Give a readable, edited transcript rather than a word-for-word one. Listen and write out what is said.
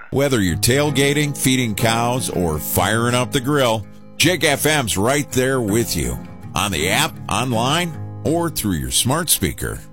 Whether you're tailgating, feeding cows, or firing up the grill, Jig FM's right there with you. On the app, online, or through your smart speaker.